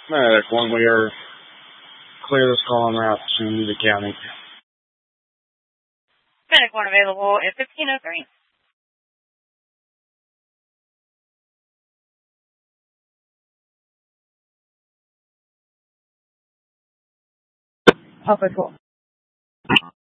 Medic 1, we are clear this call en route to the county. Medic 1 available at 1503. Alpha 12.